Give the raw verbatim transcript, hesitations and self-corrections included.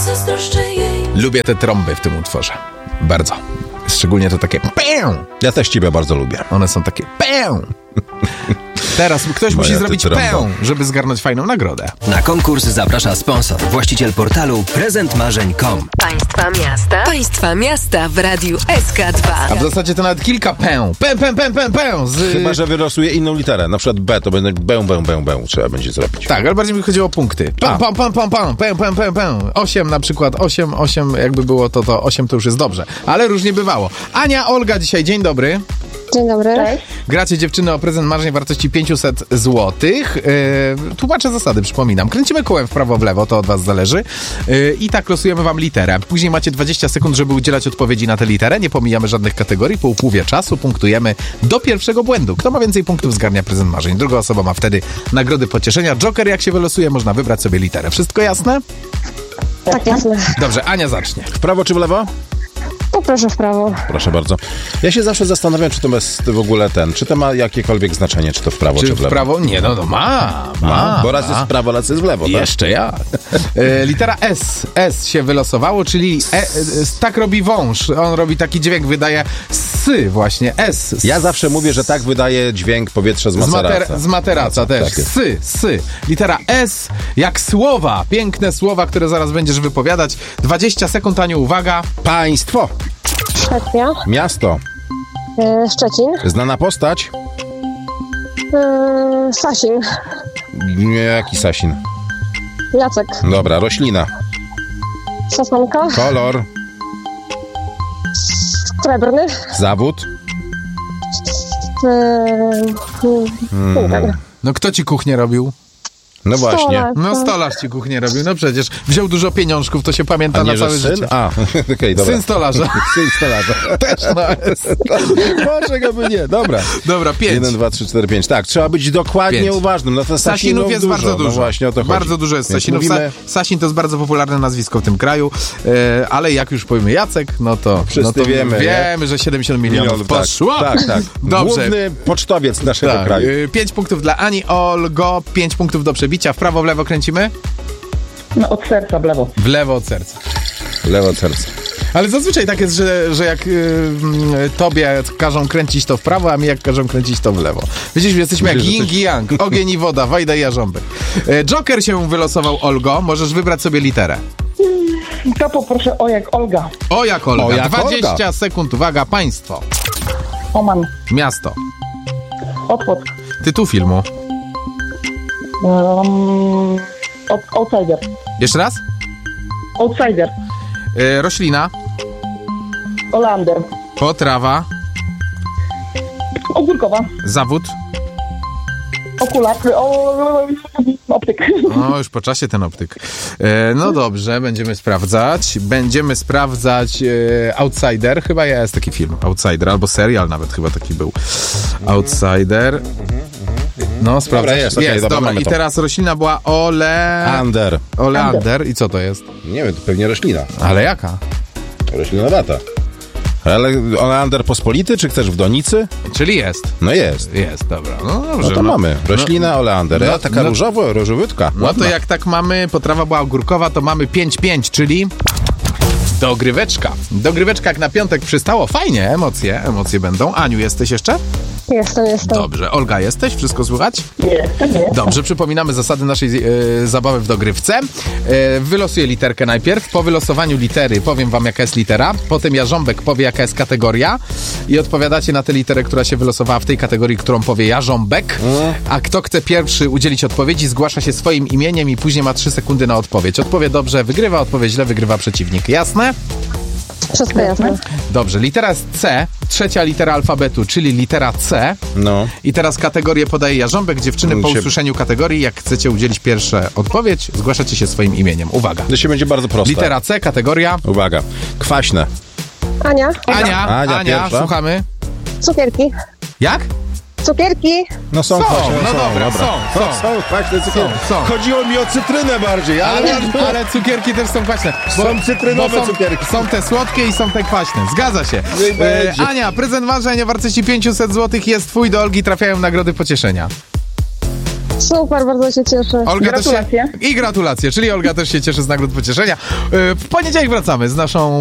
zazdroszczę jej. Lubię te trąby w tym utworze. Bardzo. Szczególnie to takie pę. Ja też ciebie bardzo lubię. One są takie pę. Teraz ktoś Moja musi zrobić trąba. pę, żeby zgarnąć fajną nagrodę. Na konkurs zaprasza sponsor, właściciel portalu prezent marzeń kropka com. Państwa miasta. Państwa miasta w Radiu S K dwa. A w zasadzie to nawet kilka pę. Pę, pę, pę, pę, pę. Z... Chyba że wylosuje inną literę. Na przykład B, to będzie bę, bę, bę, bę. Trzeba będzie zrobić. Tak, ale bardziej mi chodziło o punkty. Pam, pam, pam, pam, pam, pę, pę, pę, pę. Osiem na przykład, osiem, osiem, jakby było to, to osiem to już jest dobrze. Ale różnie bywało. Ania, Olga dzisiaj, dzień dobry. Dzień dobry. Cześć. Gracie dziewczyny o prezent marzeń wartości pięćset złotych. Yy, tłumaczę zasady, przypominam. Kręcimy kołem w prawo, w lewo, to od was zależy. Yy, I tak losujemy wam literę. Później macie dwadzieścia sekund, żeby udzielać odpowiedzi na tę literę. Nie pomijamy żadnych kategorii. Po upływie czasu punktujemy do pierwszego błędu. Kto ma więcej punktów, zgarnia prezent marzeń. Druga osoba ma wtedy nagrody pocieszenia. Joker, jak się wylosuje, można wybrać sobie literę. Wszystko jasne? Tak, jasne. Dobrze, Ania zacznie. W prawo czy w lewo? Poproszę w prawo. Proszę bardzo. Ja się zawsze zastanawiam, czy to jest w ogóle ten, czy to ma jakiekolwiek znaczenie, czy to w prawo, czy, Czy w lewo. w prawo? Nie, no, no ma, ma. No, bo raz jest w prawo, raz jest w lewo, tak? Jeszcze ja. E, litera S. S się wylosowało, czyli e, e, tak robi wąż. On robi taki dźwięk, wydaje sy właśnie. S. Ja zawsze mówię, że tak wydaje dźwięk powietrza z Z, mater- materaca. z materaca Tak też. jest. Sy, sy. Litera S jak słowa. Piękne słowa, które zaraz będziesz wypowiadać. dwadzieścia sekund, Aniu, uwaga. Państwo. Szwecja. Miasto. Yy, Szczecin. Znana postać. Yy, Sasin. Nie, jaki Sasin. Jacek. Dobra, roślina. Sosnanka. Kolor. Srebrny. Zawód. Yy, nie wiem. No kto ci kuchnię robił? No właśnie. Stolarz. No stolarz ci kuchnię robił. No przecież wziął dużo pieniążków, to się pamięta A na nie, całe że syn? życie. A, okej, okay, dobra. Syn stolarza. Syn stolarza. Też na S. Dlaczego by nie? Dobra. Dobra, pięć. Jeden, dwa, trzy, cztery, pięć. Tak, trzeba być dokładnie Pięć. uważnym. No to Sasinów jest dużo. bardzo dużo. No właśnie o to chodzi. Bardzo dużo jest Więc Sasinów. mówimy- Sa- Sasin to jest bardzo popularne nazwisko w tym kraju, e, ale jak już powiemy Jacek, no to, Wszyscy no to wiemy, wiemy, że siedemdziesiąt milionów tak, poszło. tak, tak. Dobrze. Główny pocztowiec naszego Tak, kraju. y, pięć punktów dla Ani, Olgo, pięć punktów do przebicia. W prawo, w lewo kręcimy? No od serca w lewo. W lewo od serca. Lewo od serca. Ale zazwyczaj tak jest, że, że jak y, y, tobie każą kręcić to w prawo, a mi jak każą kręcić to w lewo. Widzisz, jesteśmy jak Myślę, że yin i yang, ogień i woda, Wajda i Jarząbek. Y, Joker się wylosował, Olgo, możesz wybrać sobie literę. To poproszę o jak Olga. O jak Olga, O jak dwadzieścia Olga. sekund, uwaga, państwo, Oman. miasto, Otwód. tytuł filmu. Um, out- outsider. Jeszcze raz? Outsider. Y, roślina, Olander. potrawa, Ogórkowa. zawód. Okular. O, optyk. No, już po czasie ten optyk. E, no dobrze, będziemy sprawdzać. Będziemy sprawdzać e, Outsider. Chyba jest taki film. Outsider, albo serial nawet chyba taki był. Outsider. No, sprawdzać. Dobra, jest, okej, dobra, dobra. mamy I to. teraz roślina była ole... Ander. Oleander. I co to jest? Nie wiem, to pewnie roślina. Ale jaka? Roślinowata. Ale oleander pospolity, czy chcesz w donicy? Czyli jest. No jest. Jest, dobra. No dobrze. No to mamy. Roślina oleander. no, No, taka no- różowo, różowytka. No to jak tak mamy, potrawa była ogórkowa, to mamy pięć pięć, czyli dogryweczka. Dogryweczka jak na piątek przystało. Fajnie, emocje, emocje będą. Aniu, jesteś jeszcze? Jestem, jestem. Dobrze. Olga, jesteś? Wszystko słychać? Jestem, jestem. Dobrze, przypominamy zasady naszej e, zabawy w dogrywce. E, wylosuję literkę najpierw. Po wylosowaniu litery powiem wam, jaka jest litera. Potem Jarząbek powie, jaka jest kategoria. I odpowiadacie na tę literę, która się wylosowała w tej kategorii, którą powie Jarząbek. A kto chce pierwszy udzielić odpowiedzi, zgłasza się swoim imieniem i później ma trzy sekundy na odpowiedź. Odpowie dobrze, wygrywa. Odpowie źle, wygrywa przeciwnik. Jasne? Wszystko jasne. Dobrze. Litera jest C. Trzecia litera alfabetu, czyli litera C. No. I teraz kategorię podaje Jarząbek. Dziewczyny, po Się- usłyszeniu kategorii, jak chcecie udzielić pierwszą odpowiedź, zgłaszacie się swoim imieniem. Uwaga. To się będzie bardzo proste. Litera C, kategoria. Uwaga. Kwaśne. Ania. Ania, Ania Ania, pierwsza. słuchamy. Cukierki. Jak? Cukierki. No są, Są, kwaśne. no dobra, są, są. Są kwaśne cukierki. Są, są. Chodziło mi o cytrynę bardziej, ale... Ale, ale cukierki też są kwaśne. Są cytrynowe bo są, cukierki. Są te słodkie i są te kwaśne. Zgadza się. Niech będzie. Ania, prezent marzeń o wartości pięćset złotych jest twój. Do Olgi trafiają nagrody pocieszenia. Super, bardzo się cieszę. Olga też się... Gratulacje. I gratulacje, czyli Olga też się cieszy z nagród pocieszenia. Y, W poniedziałek wracamy z naszą